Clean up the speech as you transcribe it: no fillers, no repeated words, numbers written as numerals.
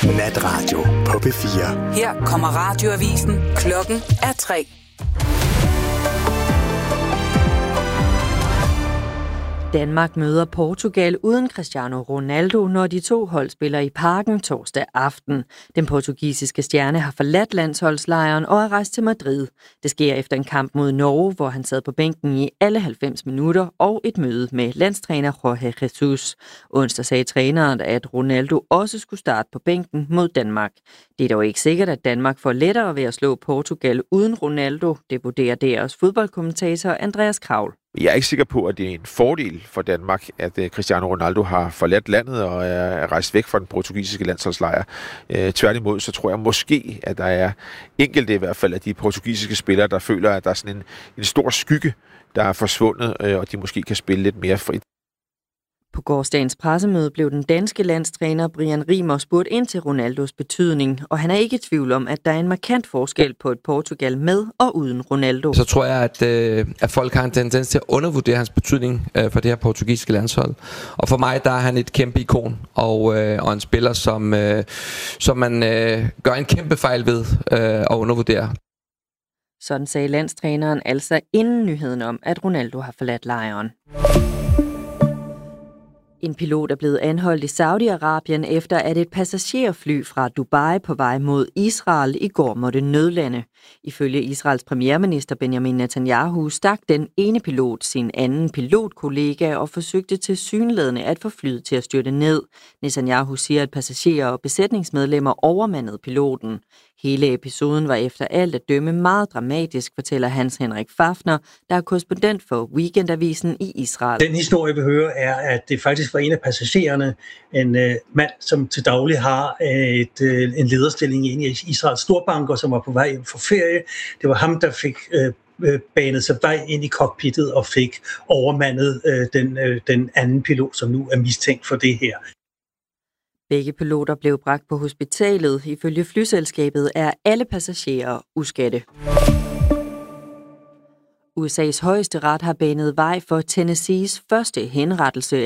Natradio på P4. Her kommer radioavisen. Klokken er 3. Danmark møder Portugal uden Cristiano Ronaldo, når de to hold spiller i Parken torsdag aften. Den portugisiske stjerne har forladt landsholdslejren og er rejst til Madrid. Det sker efter en kamp mod Norge, hvor han sad på bænken i alle 90 minutter, og et møde med landstræner Jorge Jesus. Onsdag sagde træneren, at Ronaldo også skulle starte på bænken mod Danmark. Det er dog ikke sikkert, at Danmark får lettere ved at slå Portugal uden Ronaldo. Det vurderer DR's fodboldkommentator Andreas Kravl. Jeg er ikke sikker på, at det er en fordel for Danmark, at Cristiano Ronaldo har forladt landet og er rejst væk fra den portugisiske landsholdslejr. Tværtimod, så tror jeg måske, at der er enkelte i hvert fald af de portugisiske spillere, der føler, at der er sådan en stor skygge, der er forsvundet, og de måske kan spille lidt mere frit. På gårsdagens pressemøde blev den danske landstræner Brian Riemer spurgt ind til Ronaldos betydning, og han er ikke i tvivl om, at der er en markant forskel på et Portugal med og uden Ronaldo. Så tror jeg, at folk har en tendens til at undervurdere hans betydning for det her portugisiske landshold. Og for mig, der er han et kæmpe ikon, og en spiller, som man gør en kæmpe fejl ved at undervurdere. Sådan sagde landstræneren altså inden nyheden om, at Ronaldo har forladt lejren. En pilot er blevet anholdt i Saudi-Arabien efter, at et passagerfly fra Dubai på vej mod Israel i går måtte nødlande. Ifølge Israels premierminister Benjamin Netanyahu stak den ene pilot sin anden pilotkollega og forsøgte tilsyneladende at få flyet til at styrte ned. Netanyahu siger, at passagerer og besætningsmedlemmer overmandede piloten. Hele episoden var efter alt at dømme meget dramatisk, fortæller Hans Henrik Fafner, der er korrespondent for Weekendavisen i Israel. Den historie, vi hører, er, at det faktisk var en af passagererne, en mand, som til daglig har en lederstilling i en af Israels storbanker, som var på vej hjem for ferie. Det var ham, der fik banet sig vej ind i cockpittet og fik overmandet den anden pilot, som nu er mistænkt for det her. Begge piloter blev bragt på hospitalet. Ifølge flyselskabet er alle passagerer uskadte. USA's højesteret har banet vej for Tennessees første henrettelse